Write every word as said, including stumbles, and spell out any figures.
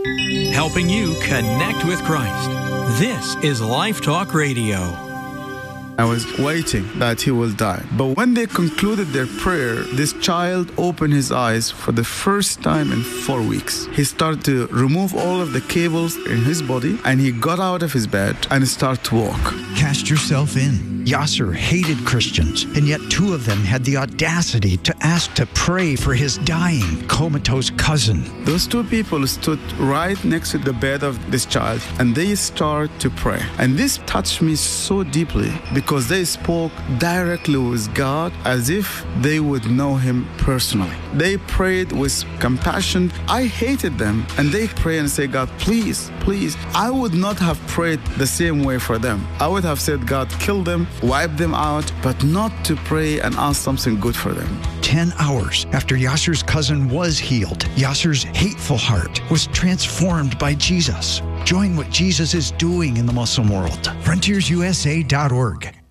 helping you connect with Christ. This is Life Talk Radio. I was waiting that he will die. But when they concluded their prayer, this child opened his eyes for the first time in four weeks. He started to remove all of the cables in his body, and he got out of his bed and started to walk. Cast yourself in. Yasser hated Christians, and yet two of them had the audacity to ask to pray for his dying, comatose cousin. Those two people stood right next to the bed of this child, and they started to pray. And this touched me so deeply because they spoke directly with God as if they would know him personally. They prayed with compassion. I hated them, and they pray and say, God, please, please. I would not have prayed the same way for them. I would have said, God, kill them, wipe them out, but not to pray and ask something good for them. Ten hours after Yasser's cousin was healed, Yasser's hateful heart was transformed by Jesus. Join what Jesus is doing in the Muslim world. frontiers u s a dot org.